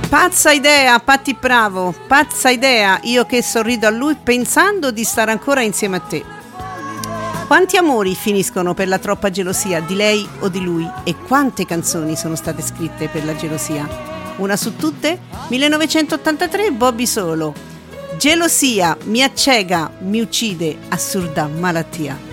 Pazza idea, Patti Bravo, pazza idea, io che sorrido a lui pensando di stare ancora insieme a te. Quanti amori finiscono per la troppa gelosia di lei o di lui e quante canzoni sono state scritte per la gelosia? Una su tutte? 1983, Bobby Solo. Gelosia mi accega, mi uccide, assurda malattia.